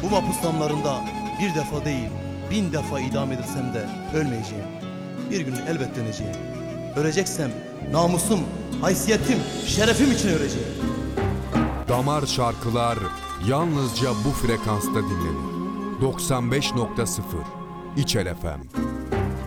Bu mahpus damlarında bir defa değil 1000 defa idam edilsem de ölmeyeceğim. Bir gün elbet döneceğim. Öleceksem namusum, haysiyetim, şerefim için öleceğim. Damar şarkılar yalnızca bu frekansta dinlenir. 95.0 İçel FM.